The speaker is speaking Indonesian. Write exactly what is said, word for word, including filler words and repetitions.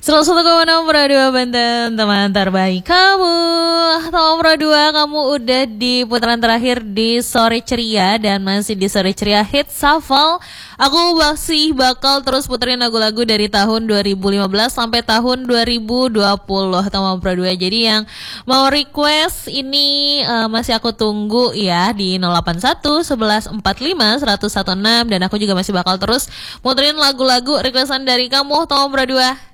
seratus satu koma enam Pro dua Banten, teman terbaik kamu. Teman Pro dua, kamu udah di putaran terakhir di Sore Ceria dan masih di Sore Ceria Hit Shuffle. Aku masih bakal terus puterin lagu-lagu dari tahun dua ribu lima belas sampai tahun dua ribu dua puluh, teman Pro dua. Jadi yang mau request ini uh, masih aku tunggu ya di nol delapan satu sebelas empat lima seratus enam belas, dan aku juga masih bakal terus puterin lagu-lagu requestan dari kamu, teman Pro dua.